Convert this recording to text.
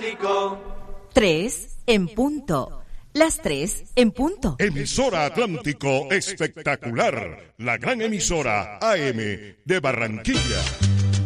3 en punto. Las 3 en punto. Emisora Atlántico Espectacular, la gran emisora AM de Barranquilla.